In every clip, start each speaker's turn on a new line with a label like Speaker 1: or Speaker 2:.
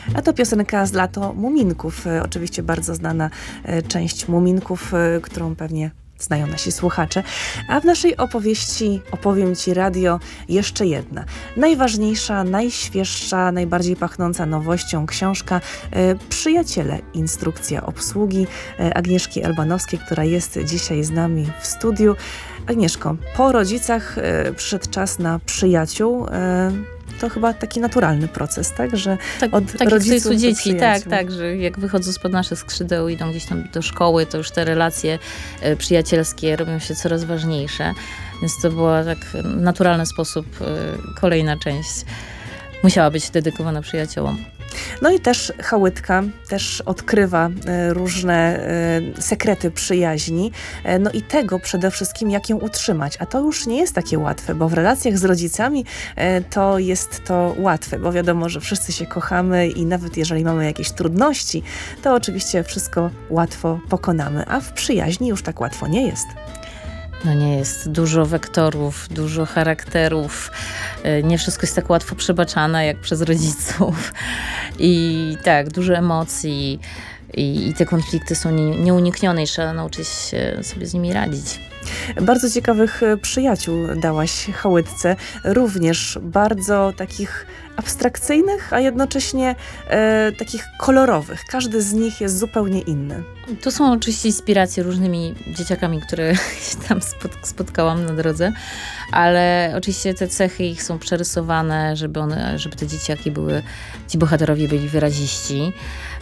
Speaker 1: A to piosenka z Lato Muminków. Oczywiście bardzo znana część Muminków, którą pewnie znają nasi słuchacze. A w naszej opowieści Opowiem Ci Radio jeszcze jedna. Najważniejsza, najświeższa, najbardziej pachnąca nowością książka Przyjaciele. Instrukcja obsługi Agnieszki Elbanowskiej, która jest dzisiaj z nami w studiu. Agnieszko, po rodzicach przyszedł czas na przyjaciół. To chyba taki naturalny proces, tak? Że
Speaker 2: tak,
Speaker 1: od
Speaker 2: tak
Speaker 1: rodziców
Speaker 2: jak
Speaker 1: do
Speaker 2: dzieci,
Speaker 1: przyjaciół.
Speaker 2: tak, że jak wychodzą spod naszych skrzydeł, idą gdzieś tam do szkoły, to już te relacje przyjacielskie robią się coraz ważniejsze. Więc to była tak w naturalny sposób kolejna część musiała być dedykowana przyjaciołom.
Speaker 1: No i też Chałytka też odkrywa różne sekrety przyjaźni. No i tego przede wszystkim, jak ją utrzymać. A to już nie jest takie łatwe, bo w relacjach z rodzicami to jest to łatwe, bo wiadomo, że wszyscy się kochamy i nawet jeżeli mamy jakieś trudności, to oczywiście wszystko łatwo pokonamy. A w przyjaźni już tak łatwo nie jest.
Speaker 2: No nie jest. Dużo wektorów, dużo charakterów. Nie wszystko jest tak łatwo przebaczane jak przez rodziców. I tak, dużo emocji. I te konflikty są nieuniknione i trzeba nauczyć się sobie z nimi radzić.
Speaker 1: Bardzo ciekawych przyjaciół dałaś Chałytce, również bardzo takich abstrakcyjnych, a jednocześnie takich kolorowych. Każdy z nich jest zupełnie inny.
Speaker 2: To są oczywiście inspiracje różnymi dzieciakami, które się tam spotkałam na drodze, ale oczywiście te cechy ich są przerysowane, żeby te dzieciaki ci bohaterowie byli wyraziści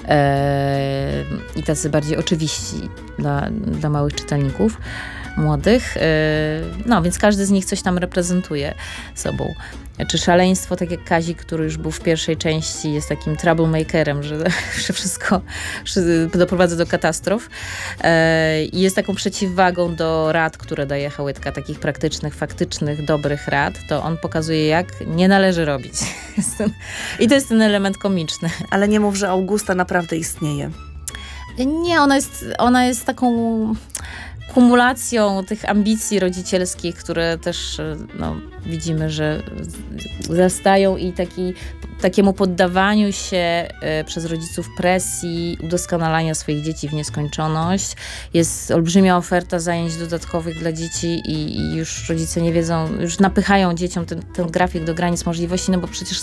Speaker 2: i tacy bardziej oczywiści dla małych czytelników młodych. No, więc każdy z nich coś tam reprezentuje sobą. Czy szaleństwo, tak jak Kazik, który już był w pierwszej części, jest takim troublemakerem, że wszystko doprowadza do katastrof. I jest taką przeciwwagą do rad, które daje Chałytka, takich praktycznych, faktycznych, dobrych rad. To on pokazuje, jak nie należy robić. I to jest ten element komiczny.
Speaker 1: Ale nie mów, że Augusta naprawdę istnieje.
Speaker 2: Nie, ona jest taką kumulacją tych ambicji rodzicielskich, które też widzimy, że zastają i takiemu poddawaniu się przez rodziców presji, udoskonalania swoich dzieci w nieskończoność. Jest olbrzymia oferta zajęć dodatkowych dla dzieci i już rodzice nie wiedzą, już napychają dzieciom ten grafik do granic możliwości, no bo przecież